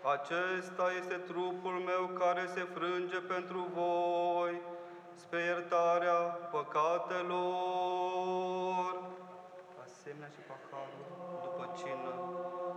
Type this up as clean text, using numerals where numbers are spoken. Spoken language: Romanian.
Acesta este trupul meu care se frânge pentru voi, spre iertarea păcatelor. Asemenea și paharul după cină.